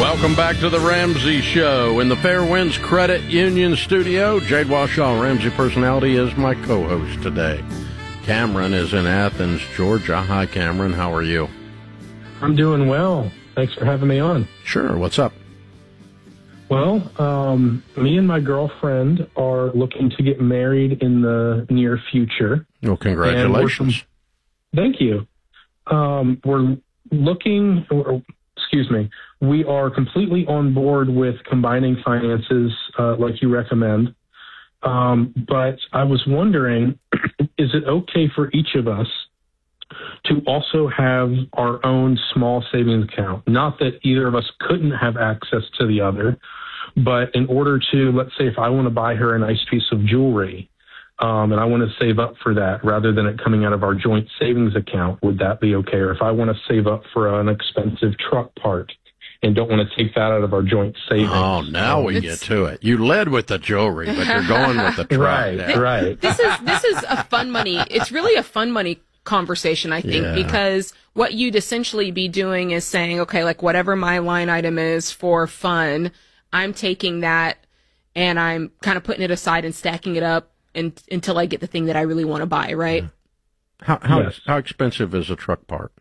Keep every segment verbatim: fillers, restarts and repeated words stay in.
Welcome back to the Ramsey Show in the Fairwinds Credit Union studio. Jade Warshaw, Ramsey Personality, is my co-host today. Cameron is in Athens, Georgia. Hi, Cameron. How are you? I'm doing well. Thanks for having me on. Sure. What's up? Well, um, me and my girlfriend are looking to get married in the near future. Well, congratulations. Thank you. Um, we're looking, or, excuse me, we are completely on board with combining finances uh, like you recommend. Um, but I was wondering, is it okay for each of us to also have our own small savings account? Not that either of us couldn't have access to the other, but in order to, let's say if I want to buy her a nice piece of jewelry, um, and I want to save up for that rather than it coming out of our joint savings account, would that be okay? Or if I want to save up for an expensive truck part and don't want to take that out of our joint savings. Oh, now we it's, get to it. You led with the jewelry, but you're going with the truck. Right, now. right. This is this is a fun money. It's really a fun money conversation, I think, Yeah. because what you'd essentially be doing is saying, okay, like whatever my line item is for fun, I'm taking that and I'm kind of putting it aside and stacking it up and, until I get the thing that I really want to buy, right? How how, Yes. how expensive is a truck part?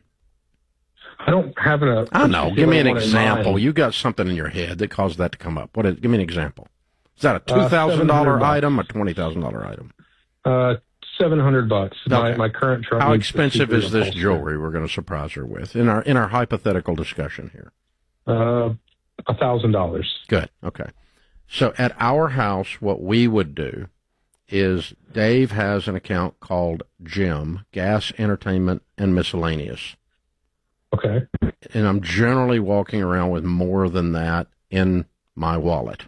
I don't have a. I don't know. Give me an particular one in example. mind. You got something in your head that caused that to come up. What is? Give me an example. Is that a two Uh, thousand dollar seven hundred bucks. item, a twenty thousand dollar item? Uh, seven hundred bucks. My, Okay. my current truck. How needs expensive sixty-three is this upholstery. jewelry we're going to surprise her with in our in our hypothetical discussion here? Uh, a thousand dollars. Good. Okay. So at our house, what we would do is Dave has an account called Jim, Gas, Entertainment, and Miscellaneous. Okay. And I'm generally walking around with more than that in my wallet.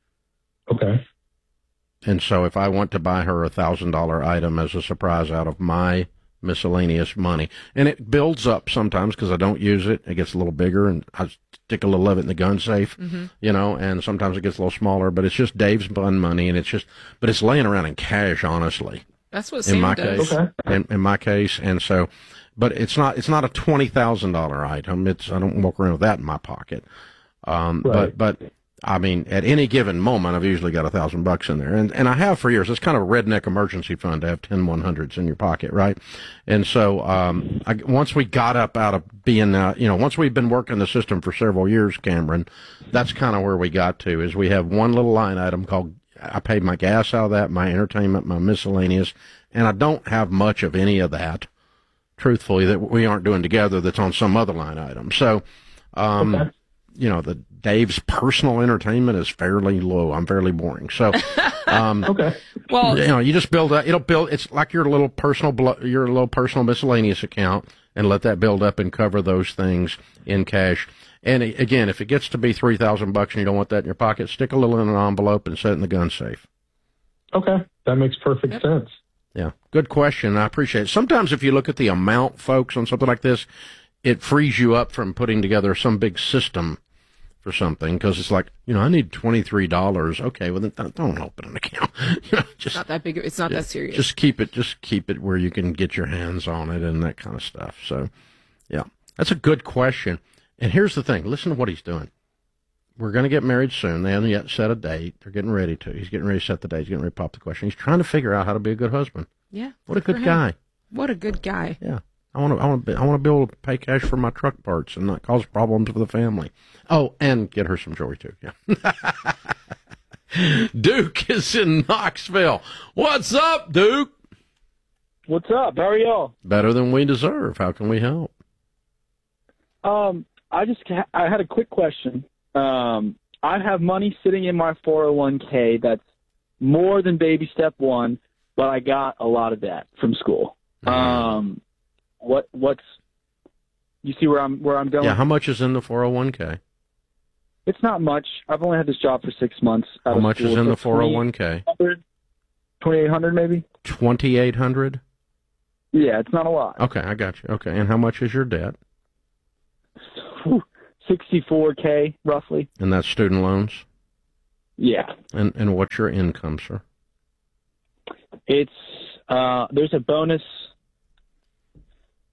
Okay. And so if I want to buy her a thousand dollar item as a surprise out of my miscellaneous money, and it builds up sometimes because I don't use it, it gets a little bigger and I stick a little of it in the gun safe, Mm-hmm. you know, and sometimes it gets a little smaller, but it's just Dave's fun money and it's just, but it's laying around in cash, honestly, That's what in Sam my does. case, Okay. in, in my case. And so, but it's not, it's not a twenty thousand dollar item. It's, I don't walk around with that in my pocket. Um, Right. but, but, I mean, at any given moment, I've usually got a thousand bucks in there, and and I have for years. It's kind of a redneck emergency fund to have ten one hundreds in your pocket, right? And so, um, I, once we got up out of being, uh, you know, once we've been working the system for several years, Cameron, that's kind of where we got to. Is we have one little line item called, I paid my gas out of that, my entertainment, my miscellaneous, and I don't have much of any of that, truthfully, that we aren't doing together. That's on some other line item. So, um. Okay. You know, the Dave's personal entertainment is fairly low. I'm fairly boring. So, um, Okay. Well, you know, you just build that. It'll build. It's like your little personal, blo- your little personal miscellaneous account, and let that build up and cover those things in cash. And a- again, if it gets to be three thousand bucks and you don't want that in your pocket, stick a little in an envelope and set it in the gun safe. Okay. That makes perfect sense. Yeah, good question. I appreciate it. Sometimes if you look at the amount, folks, on something like this, it frees you up from putting together some big system for something, because it's like, you know, I need twenty-three dollars. Okay, well, then don't, don't open an account. You know, just, it's not that big. It's not that serious. just keep it, just keep it where you can get your hands on it and that kind of stuff. So, yeah, that's a good question. And here's the thing. Listen to what he's doing. We're going to get married soon. They haven't yet set a date. They're getting ready to. He's getting ready to set the date. He's getting ready to pop the question. He's trying to figure out how to be a good husband. yeah. What a good for good him. guy. What a good guy. Yeah. I want to, I want to, I want to be able to pay cash for my truck parts and not cause problems for the family. Oh, and get her some jewelry too. Yeah. Duke is in Knoxville. What's up, Duke? What's up? How are y'all? Better than we deserve. How can we help? Um, I just ha- I had a quick question. Um, I have money sitting in my four oh one k that's more than baby step one, but I got a lot of debt from school. Um, what what's you see where I'm where I'm going? Yeah. How much is in the four oh one k? It's not much. I've only had this job for six months. out How of much is school. in the It's four oh one k? twenty-eight hundred maybe? twenty-eight hundred? Yeah, it's not a lot. Okay, I got you. Okay. And how much is your debt? Whew, sixty-four k roughly. And that's student loans? Yeah. And and what's your income, sir? It's uh, there's a bonus.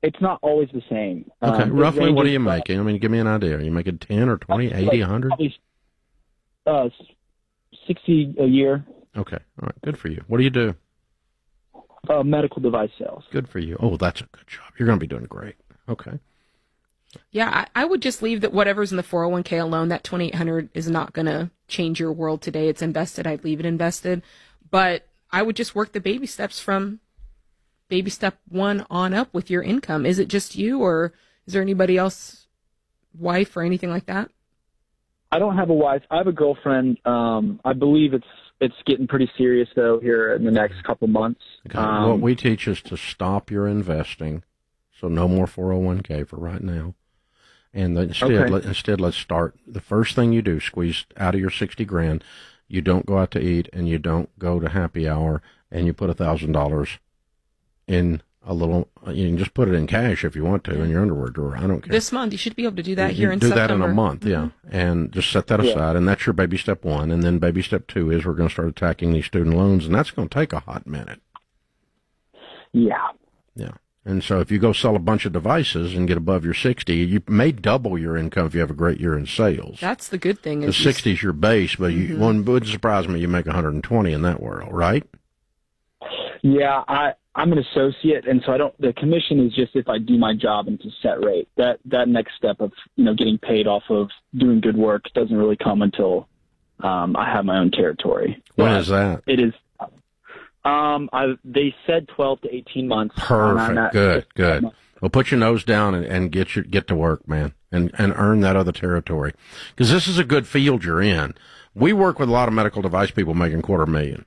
it's not always the same. Okay, um, roughly what are you from, making? I mean, give me an idea. Are you making ten or twenty, eighty, one hundred? Probably, uh, sixty a year. Okay, all right, good for you. What do you do? Uh, medical device sales. Good for you. Oh, that's a good job. You're going to be doing great. Okay. Yeah, I, I would just leave that whatever's in the four oh one k alone. That twenty-eight hundred is not going to change your world today. It's invested. I'd leave it invested. But I would just work the baby steps from baby step one on up with your income. Is it just you, or is there anybody else, wife or anything like that? I don't have a wife. I have a girlfriend. Um, I believe it's it's getting pretty serious, though, here in the next couple months. Okay. Um, what we teach is to stop your investing. So no more four oh one k for right now. And then instead, Okay. let, instead, let's start. The first thing you do, squeeze out of your sixty grand. You don't go out to eat, and you don't go to happy hour, and you put a thousand dollars in a little. You can just put it in cash if you want to in your underwear drawer. I don't care. This month, you should be able to do that You here in do September. that in a month, yeah, Mm-hmm. and just set that aside, Yeah. and that's your baby step one. And then baby step two is we're going to start attacking these student loans, and that's going to take a hot minute. yeah. Yeah. And so if you go sell a bunch of devices and get above your sixty, you may double your income if you have a great year in sales. That's the good thing. The Is you- sixty is your base, but you, Mhm. one would surprise me you make one hundred twenty in that world, right? Yeah, I I'm an associate, and so I don't. The commission is just if I do my job and it's a set rate. That that next step of you know getting paid off of doing good work doesn't really come until um, I have my own territory. When But is that? It is. Um, I they said twelve to eighteen months. and I'm Perfect. at Good, fifteen good. months. Well, put your nose down and, and get your get to work, man, and and earn that other territory, because this is a good field you're in. We work with a lot of medical device people making quarter million,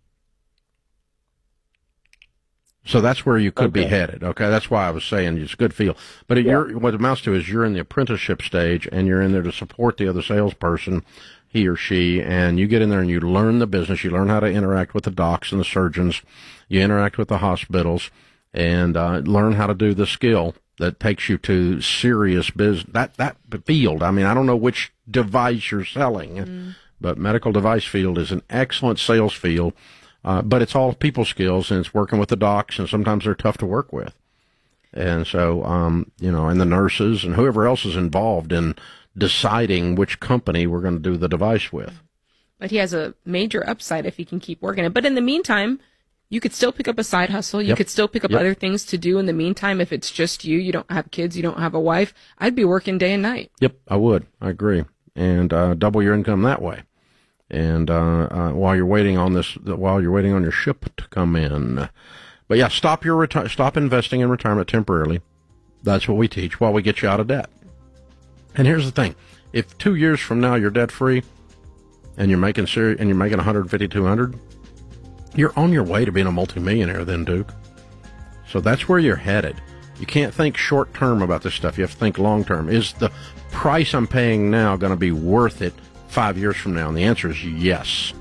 so that's where you could be Okay. headed. Okay, that's why I was saying it's a good field. But it, Yeah. you're, what it amounts to is you're in the apprenticeship stage, and you're in there to support the other salesperson, he or she, and you get in there and you learn the business. You learn how to interact with the docs and the surgeons. You interact with the hospitals, and uh, learn how to do the skill that takes you to serious business. That that field. I mean, I don't know which device you're selling, Mm. but medical device field is an excellent sales field. Uh, but it's all people skills, and it's working with the docs, and sometimes they're tough to work with. And so, um, you know, and the nurses and whoever else is involved in deciding which company we're going to do the device with. But he has a major upside if he can keep working it. But in the meantime, you could still pick up a side hustle. You Yep. could still pick up Yep. other things to do in the meantime. If it's just you, you don't have kids, you don't have a wife, I'd be working day and night. Yep, I would. I agree. And uh, double your income that way. And uh, uh, while you're waiting on this, while you're waiting on your ship to come in. But yeah, stop your reti- stop investing in retirement temporarily. That's what we teach while we get you out of debt. And here's the thing: if two years from now you're debt free, and you're making seri- and you're making one hundred fifty, two hundred, you're on your way to being a multimillionaire. Then, Duke. So that's where you're headed. You can't think short term about this stuff. You have to think long term. Is the price I'm paying now going to be worth it five years from now? And the answer is yes.